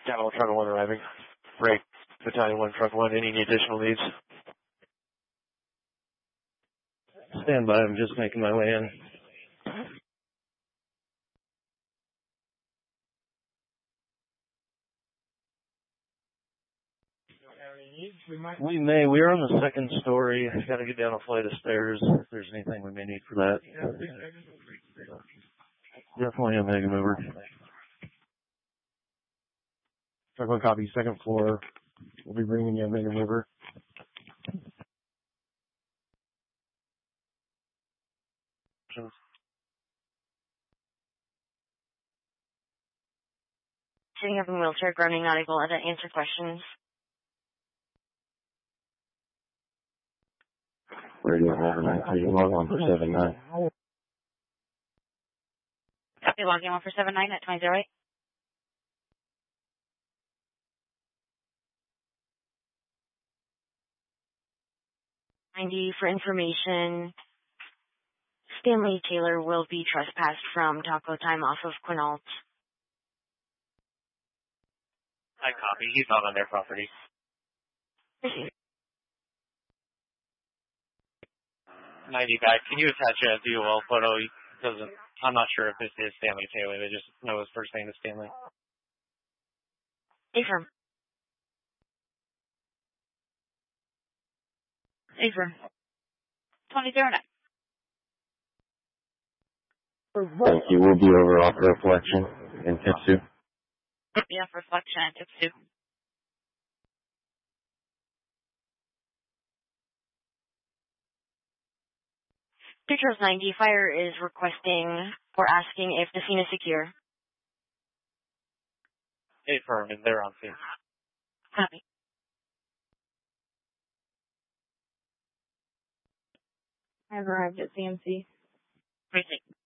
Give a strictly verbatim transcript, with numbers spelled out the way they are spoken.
Capital Truck one arriving. Break. Battalion one, Truck one. Any additional needs? Stand by. I'm just making my way in. We may. We are on the second story. Got to get down a flight of stairs. If there's anything we may need for that. Definitely a mega mover. Truck one copy. Second floor. We'll be bringing you a mega mover. Sitting up in wheelchair, groaning, not able to answer questions. Radio overnight. Are you log on for seven nine? Copy, logging on for seven nine at twenty oh eight. ninety for information. Stanley Taylor will be trespassed from taco time off of Quinault. I copy. He's not on their property. Receive. ninety back. Can you attach a D O L photo? He doesn't. I'm not sure if this is Stanley Taylor. They just know his first name is Stanley. Affirm. Affirm. twenty oh nine. Thank you. We'll be over off reflection in Tipsu. Yeah, reflection at Tipsu. Pictures ninety, fire is requesting or asking if the scene is secure. Affirm, and they're on scene. Copy. I've arrived at C M C. Receive.